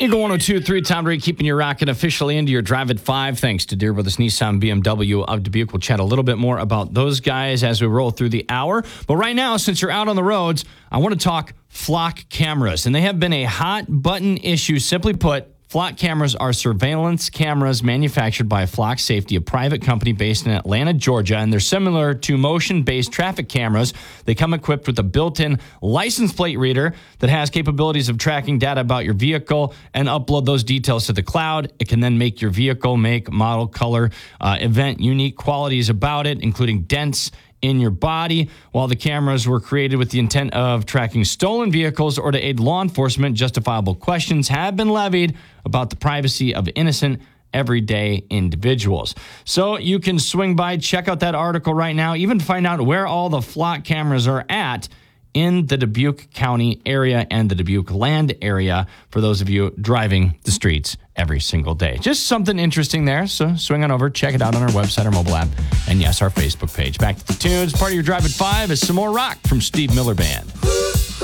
Eagle 102.3, Tom Ray keeping you rocking officially into your drive at 5. Thanks to Deere Brothers Nissan BMW of Dubuque. We'll chat a little bit more about those guys as we roll through the hour. But right now, since you're out on the roads, I want to talk flock cameras. And they have been a hot button issue. Simply put, flock cameras are surveillance cameras manufactured by Flock Safety, a private company based in Atlanta, Georgia, and they're similar to motion-based traffic cameras. They come equipped with a built-in license plate reader that has capabilities of tracking data about your vehicle and upload those details to the cloud. It can then make your vehicle, make, model, color, event, unique qualities about it, including dents in your body. While the cameras were created with the intent of tracking stolen vehicles or to aid law enforcement, justifiable questions have been levied about the privacy of innocent, everyday individuals. So you can swing by, check out that article right now, even find out where all the flock cameras are at in the Dubuque County area and the Dubuque land area for those of you driving the streets every single day. Just something interesting there. So swing on over, check it out on our website, our mobile app, and yes, our Facebook page. Back to the tunes. Part of your Drive at 5 is some more rock from Steve Miller Band.